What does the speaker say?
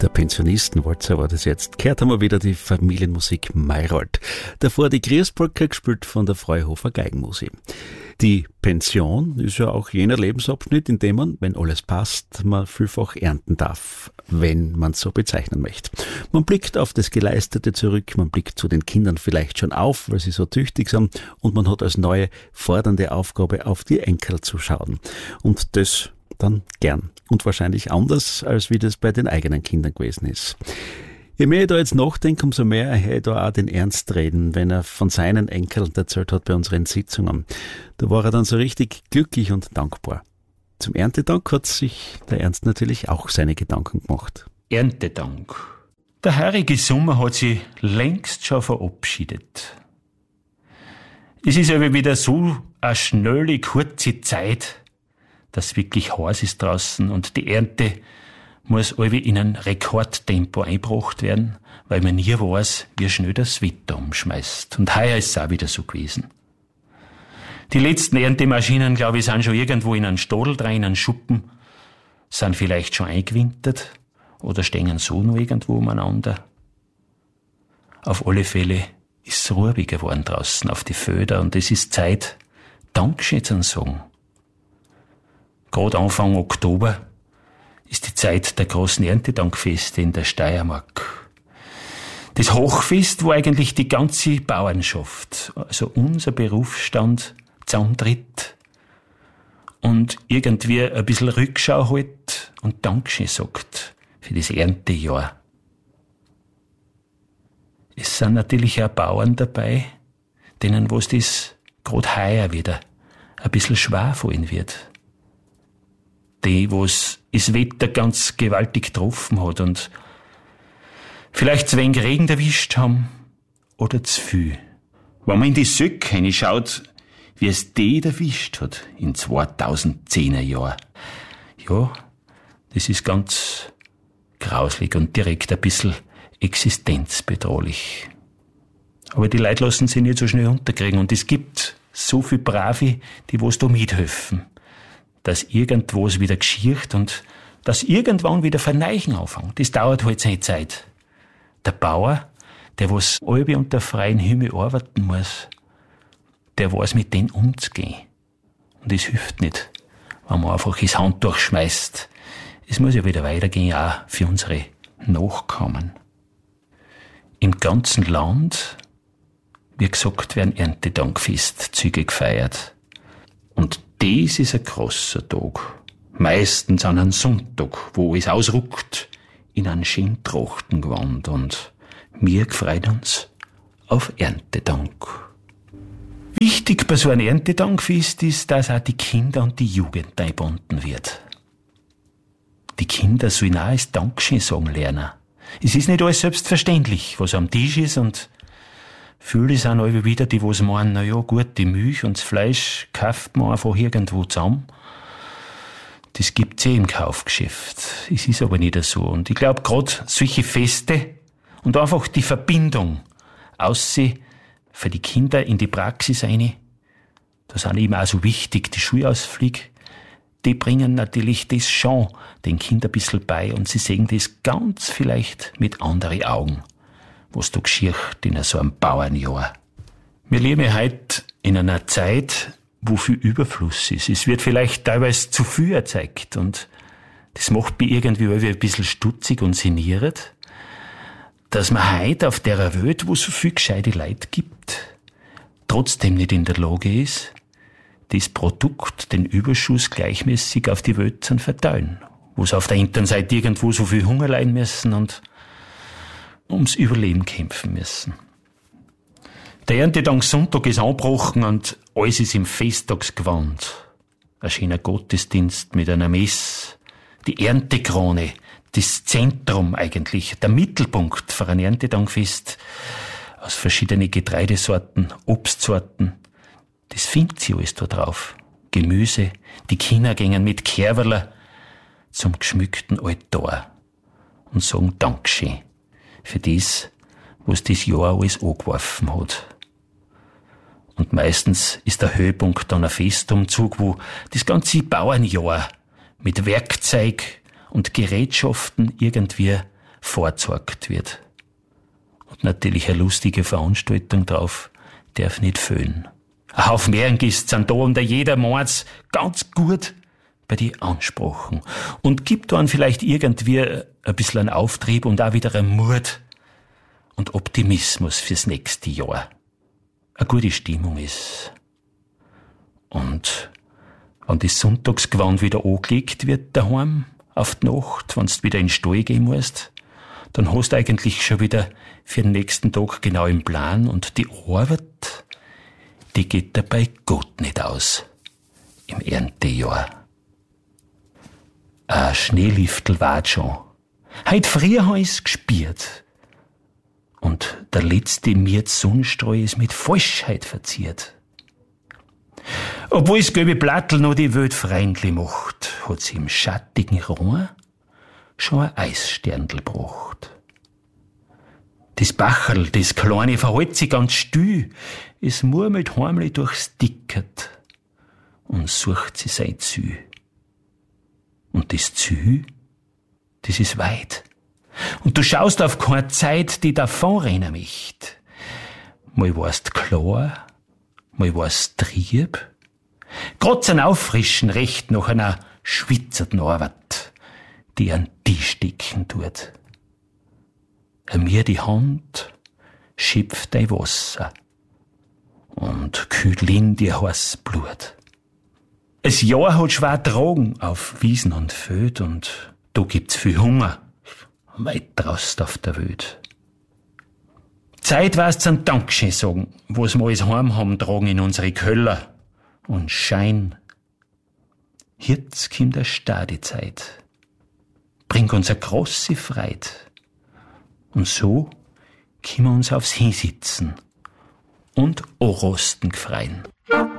Der Pensionistenwalzer war das jetzt. Gehört haben wir wieder die Familienmusik Mayrold. Davor die Grießpolka gespielt von der Freuhofer Geigenmusik. Die Pension ist ja auch jener Lebensabschnitt, in dem man, wenn alles passt, man vielfach ernten darf, wenn man es so bezeichnen möchte. Man blickt auf das Geleistete zurück, man blickt zu den Kindern vielleicht schon auf, weil sie so tüchtig sind, und man hat als neue, fordernde Aufgabe auf die Enkel zu schauen. Und das dann gern. Und wahrscheinlich anders, als wie das bei den eigenen Kindern gewesen ist. Je mehr ich da jetzt nachdenke, umso mehr höre ich da auch den Ernst reden, wenn er von seinen Enkeln erzählt hat bei unseren Sitzungen. Da war er dann so richtig glücklich und dankbar. Zum Erntedank hat sich der Ernst natürlich auch seine Gedanken gemacht. Erntedank. Der heurige Sommer hat sich längst schon verabschiedet. Es ist aber wieder so eine schnelle, kurze Zeit, dass wirklich heiß ist draußen und die Ernte muss alle in ein Rekordtempo eingebracht werden, weil man nie weiß, wie schnell das Wetter umschmeißt. Und heuer ist es auch wieder so gewesen. Die letzten Erntemaschinen, glaube ich, sind schon irgendwo in einen Stadel rein, in einen Schuppen, sind vielleicht schon eingewintert oder stehen so noch irgendwo umeinander. Auf alle Fälle ist es ruhig geworden draußen auf die Felder und es ist Zeit, Dankeschön zu sagen. Gerade Anfang Oktober ist die Zeit der großen Erntedankfeste in der Steiermark. Das Hochfest, wo eigentlich die ganze Bauernschaft, also unser Berufsstand, zusammentritt und irgendwie ein bisschen Rückschau hält und Dankeschön sagt für das Erntejahr. Es sind natürlich auch Bauern dabei, denen was das gerade heuer wieder ein bisschen schwer fallen wird. Die, was das Wetter ganz gewaltig getroffen hat und vielleicht zu wenig Regen erwischt haben oder zu viel. Wenn man in die Söcke hineinschaut, wie es die erwischt hat in 2010er Jahr. Ja, das ist ganz grauslig und direkt ein bisschen existenzbedrohlich. Aber die Leute lassen sich nicht so schnell unterkriegen und es gibt so viele Brave, die was da mithelfen, dass irgendwas wieder geschirrt und dass irgendwann wieder Verneichen anfängt. Das dauert halt seine Zeit. Der Bauer, der was alle unter freiem Himmel arbeiten muss, der weiß mit denen umzugehen. Und es hilft nicht, wenn man einfach das Handtuch schmeißt. Es muss ja wieder weitergehen, auch für unsere Nachkommen. Im ganzen Land, wie gesagt, werden Erntedankfestzüge gefeiert. Und das ist ein großer Tag. Meistens an einem Sonntag, wo es ausruckt in einen schönen Trachtengewand und wir freuen uns auf Erntedank. Wichtig bei so einem Erntedankfest ist, dass auch die Kinder und die Jugend eingebunden wird. Die Kinder sollen auch das Dankeschön sagen lernen. Es ist nicht alles selbstverständlich, was am Tisch ist und viele sind alle wieder die, was meinen, na ja, gut, die Milch und das Fleisch kauft man einfach irgendwo zusammen. Das gibt's im Kaufgeschäft. Es ist aber nicht so. Und ich glaube, gerade solche Feste und einfach die Verbindung aussehen für die Kinder in die Praxis rein, da sind eben auch so wichtig, die Schulausflüge, die bringen natürlich das schon den Kindern ein bisschen bei und sie sehen das ganz vielleicht mit anderen Augen, was da geschieht in so einem Bauernjahr. Wir leben heute in einer Zeit, wo viel Überfluss ist. Es wird vielleicht teilweise zu viel erzeugt und das macht mich irgendwie ein bisschen stutzig und sinniert, dass man heute auf der Welt, wo so viel gescheite Leute gibt, trotzdem nicht in der Lage ist, das Produkt, den Überschuss gleichmäßig auf die Welt zu verteilen. Wo sie auf der anderen Seite irgendwo so viel Hunger leiden müssen und ums Überleben kämpfen müssen. Der Erntedank-Sonntag ist angebrochen und alles ist im Festtagsgewand. Ein schöner Gottesdienst mit einer Messe, die Erntekrone, das Zentrum eigentlich, der Mittelpunkt für ein Erntedankfest aus verschiedenen Getreidesorten, Obstsorten. Das findet sie alles da drauf. Gemüse, die Kinder gingen mit Kerwerler zum geschmückten Altar und sagen Dankeschön für das, was das Jahr alles angeworfen hat. Und meistens ist der Höhepunkt dann ein Festumzug, wo das ganze Bauernjahr mit Werkzeug und Gerätschaften irgendwie vorgezeigt wird. Und natürlich eine lustige Veranstaltung drauf darf nicht fehlen. Ein Haufen Ehrengäste sind da und jeder meint's ganz gut bei die Ansprachen und gibt dann vielleicht irgendwie ein bisschen einen Auftrieb und auch wieder einen Mut und Optimismus fürs nächste Jahr. Eine gute Stimmung ist. Und wenn das Sonntagsgewand wieder angelegt wird daheim auf die Nacht, wenn du wieder in den Stall gehen musst, dann hast du eigentlich schon wieder für den nächsten Tag genau im Plan und die Arbeit, die geht dabei gut nicht aus im Erntejahr. Ein Schneeliftel war schon. Heut früher hab ich's gespürt. Und der letzte März-Sonnenstrahl ist mit Falschheit verziert. Obwohl's gelbe Blattl noch die Welt freundlich macht, hat sie im schattigen Rohr schon ein Eissterndl gebracht. Das Bacherl, das Kleine, verhält sich ganz still. Es murmelt heimlich durchs Dickert und sucht sie sein Zü. Und das Zü, das ist weit. Und du schaust auf keine Zeit, die davonrennen möchte. Mal war's klar, mal war's Trieb. Grad zum Auffrischen recht nach einer schwitzerten Arbeit, die an die sticken tut. Mir die Hand schöpft dein Wasser und kühlt in dir heißes Blut. Es Jahr hat schwer tragen auf Wiesen und Feld und da gibt's viel Hunger, weit draußen auf der Welt. Zeit war's zum Dankeschön sagen, was wir alles heim haben tragen in unsere Köller und Schein. Jetzt kommt eine starke Zeit, bringt uns eine große Freude. Und so können wir uns aufs Hinsitzen und anrosten gefreien.